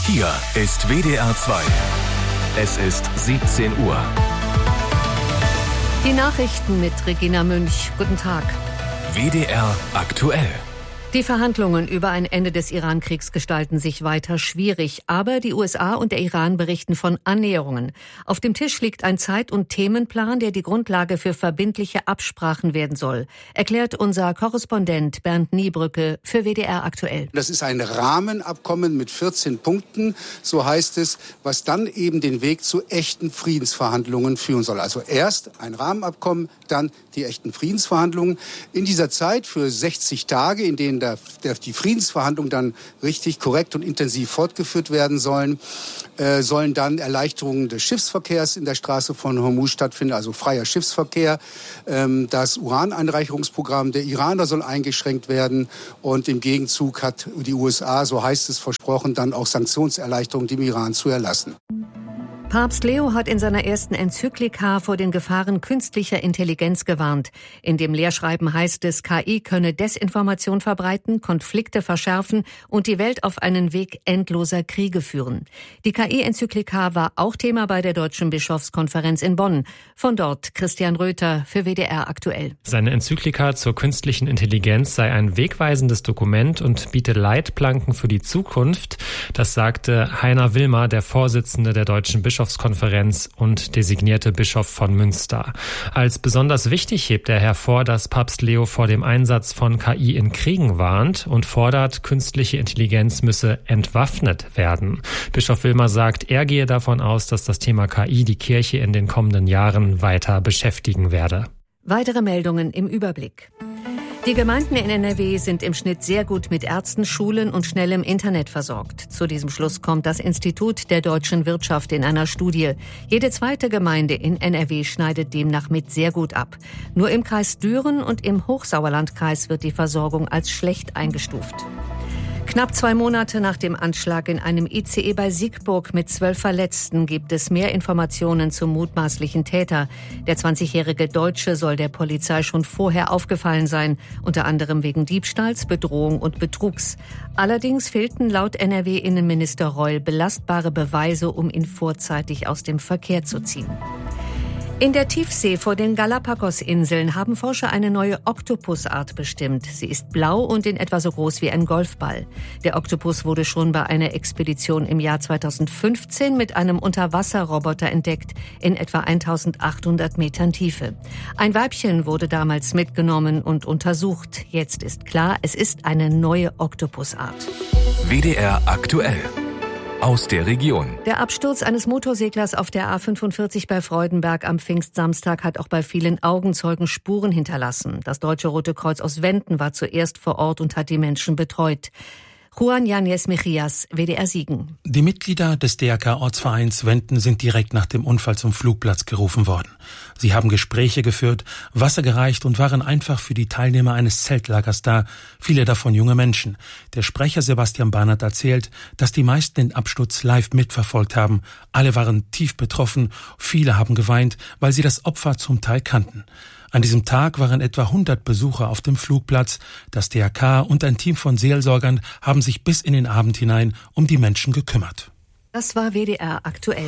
Hier ist WDR 2. Es ist 17 Uhr. Die Nachrichten mit Regina Münch. Guten Tag. WDR aktuell. Die Verhandlungen über ein Ende des Iran-Kriegs gestalten sich weiter schwierig. Aber die USA und der Iran berichten von Annäherungen. Auf dem Tisch liegt ein Zeit- und Themenplan, der die Grundlage für verbindliche Absprachen werden soll, erklärt unser Korrespondent Bernd Niebrücke für WDR aktuell. Das ist ein Rahmenabkommen mit 14 Punkten, so heißt es, was dann eben den Weg zu echten Friedensverhandlungen führen soll. Also erst ein Rahmenabkommen, dann die echten Friedensverhandlungen. In dieser Zeit für 60 Tage, in denen die Friedensverhandlungen dann richtig, korrekt und intensiv fortgeführt werden sollen, sollen dann Erleichterungen des Schiffsverkehrs in der Straße von Hormuz stattfinden, also freier Schiffsverkehr. Das Uraneinreicherungsprogramm der Iraner soll eingeschränkt werden und im Gegenzug hat die USA, so heißt es, versprochen, dann auch Sanktionserleichterungen dem Iran zu erlassen. Papst Leo hat in seiner ersten Enzyklika vor den Gefahren künstlicher Intelligenz gewarnt. In dem Lehrschreiben heißt es, KI könne Desinformation verbreiten, Konflikte verschärfen und die Welt auf einen Weg endloser Kriege führen. Die KI-Enzyklika war auch Thema bei der Deutschen Bischofskonferenz in Bonn. Von dort Christian Röther für WDR aktuell. Seine Enzyklika zur künstlichen Intelligenz sei ein wegweisendes Dokument und biete Leitplanken für die Zukunft. Das sagte Heiner Wilmer, der Vorsitzende der Deutschen Bischofskonferenz und designierte Bischof von Münster. Als besonders wichtig hebt er hervor, dass Papst Leo vor dem Einsatz von KI in Kriegen warnt und fordert, künstliche Intelligenz müsse entwaffnet werden. Bischof Wilmer sagt, er gehe davon aus, dass das Thema KI die Kirche in den kommenden Jahren weiter beschäftigen werde. Weitere Meldungen im Überblick. Die Gemeinden in NRW sind im Schnitt sehr gut mit Ärzten, Schulen und schnellem Internet versorgt. Zu diesem Schluss kommt das Institut der deutschen Wirtschaft in einer Studie. Jede zweite Gemeinde in NRW schneidet demnach mit sehr gut ab. Nur im Kreis Düren und im Hochsauerlandkreis wird die Versorgung als schlecht eingestuft. Knapp 2 Monate nach dem Anschlag in einem ICE bei Siegburg mit 12 Verletzten gibt es mehr Informationen zum mutmaßlichen Täter. Der 20-jährige Deutsche soll der Polizei schon vorher aufgefallen sein, unter anderem wegen Diebstahls, Bedrohung und Betrugs. Allerdings fehlten laut NRW-Innenminister Reul belastbare Beweise, um ihn vorzeitig aus dem Verkehr zu ziehen. In der Tiefsee vor den Galapagos-Inseln haben Forscher eine neue Oktopusart bestimmt. Sie ist blau und in etwa so groß wie ein Golfball. Der Oktopus wurde schon bei einer Expedition im Jahr 2015 mit einem Unterwasserroboter entdeckt, in etwa 1800 Metern Tiefe. Ein Weibchen wurde damals mitgenommen und untersucht. Jetzt ist klar, es ist eine neue Oktopusart. WDR aktuell. Aus der Region. Der Absturz eines Motorseglers auf der A45 bei Freudenberg am Pfingstsamstag hat auch bei vielen Augenzeugen Spuren hinterlassen. Das Deutsche Rote Kreuz aus Wenden war zuerst vor Ort und hat die Menschen betreut. Juan Yáñez Mejías, WDR Siegen. Die Mitglieder des DRK-Ortsvereins Wenden sind direkt nach dem Unfall zum Flugplatz gerufen worden. Sie haben Gespräche geführt, Wasser gereicht und waren einfach für die Teilnehmer eines Zeltlagers da, viele davon junge Menschen. Der Sprecher Sebastian Bahnert erzählt, dass die meisten den Absturz live mitverfolgt haben. Alle waren tief betroffen, viele haben geweint, weil sie das Opfer zum Teil kannten. An diesem Tag waren etwa 100 Besucher auf dem Flugplatz. Das DRK und ein Team von Seelsorgern haben sich bis in den Abend hinein um die Menschen gekümmert. Das war WDR aktuell.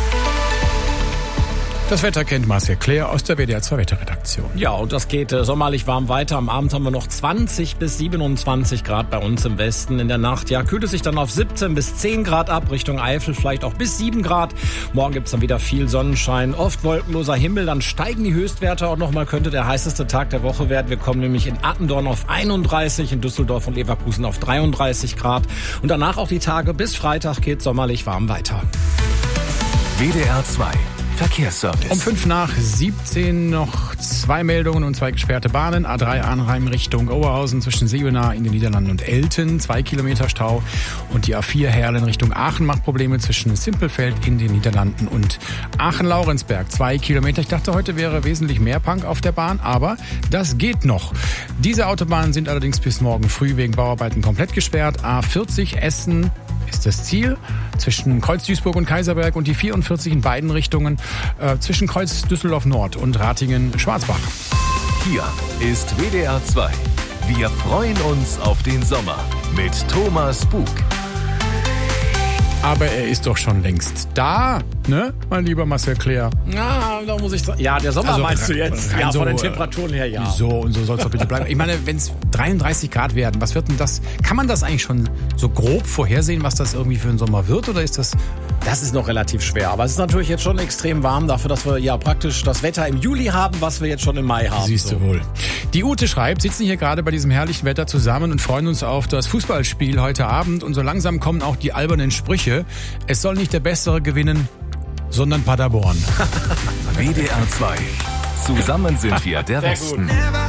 Das Wetter kennt Marcel Claire aus der WDR 2 Wetterredaktion. Ja, und das geht sommerlich warm weiter. Am Abend haben wir noch 20 bis 27 Grad bei uns im Westen. In der Nacht, ja, kühlt es sich dann auf 17 bis 10 Grad ab. Richtung Eifel vielleicht auch bis 7 Grad. Morgen gibt's dann wieder viel Sonnenschein, oft wolkenloser Himmel. Dann steigen die Höchstwerte auch nochmal. Könnte der heißeste Tag der Woche werden. Wir kommen nämlich in Attendorn auf 31, in Düsseldorf und Leverkusen auf 33 Grad. Und danach auch die Tage bis Freitag geht sommerlich warm weiter. WDR 2. Verkehrsservice. Um 17 noch 2 Meldungen und 2 gesperrte Bahnen. A3 Arnheim Richtung Oberhausen zwischen Seebenau in den Niederlanden und Elten. 2 Kilometer Stau. Und die A4 Herlen Richtung Aachen macht Probleme zwischen Simpelfeld in den Niederlanden und Aachen-Laurensberg. 2 Kilometer. Ich dachte, heute wäre wesentlich mehr Punk auf der Bahn, aber das geht noch. Diese Autobahnen sind allerdings bis morgen früh wegen Bauarbeiten komplett gesperrt. A40 Essen ist das Ziel zwischen Kreuz Duisburg und Kaiserberg und die 44 in beiden Richtungen zwischen Kreuz Düsseldorf Nord und Ratingen Schwarzbach. Hier ist WDR 2. Wir freuen uns auf den Sommer mit Thomas Bug. Aber er ist doch schon längst da, ne, mein lieber Marcel Klähr? Ja, da muss ich sagen. Ja, der Sommer meinst du jetzt? Ja, von den Temperaturen her, ja. So, und so soll es doch bitte bleiben. Ich meine, wenn es 33 Grad werden, was wird denn das? Kann man das eigentlich schon so grob vorhersehen, was das irgendwie für einen Sommer wird? Oder ist das... Das ist noch relativ schwer. Aber es ist natürlich jetzt schon extrem warm dafür, dass wir ja praktisch das Wetter im Juli haben, was wir jetzt schon im Mai haben. Siehst du wohl. Die Ute schreibt, sitzen hier gerade bei diesem herrlichen Wetter zusammen und freuen uns auf das Fußballspiel heute Abend. Und so langsam kommen auch die albernen Sprüche. Es soll nicht der Bessere gewinnen, sondern Paderborn. WDR 2. Zusammen sind wir der Westen.